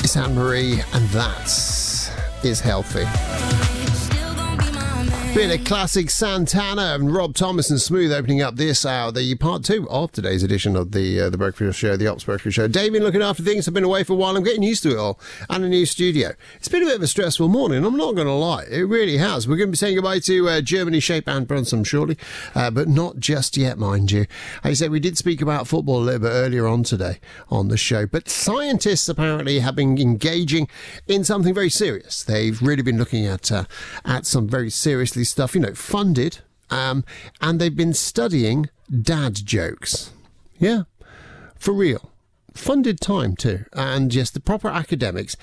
It's Anne-Marie, and that is healthy. Bit of classic Santana and Rob Thomas and Smooth opening up this hour, the part 2 of today's edition of the Breakfast Show, the Ops Breakfast Show. Damien looking after things. I've been away for a while. I'm getting used to it all. And a new studio. It's been a bit of a stressful morning. I'm not going to lie. It really has. We're going to be saying goodbye to Germany, Shape and Brunson shortly, but not just yet, mind you. As I said, we did speak about football a little bit earlier on today on the show, but scientists apparently have been engaging in something very serious. They've really been looking at some very seriously stuff, funded, and they've been studying dad jokes. Yeah, for real. Funded time too, and yes, the proper academics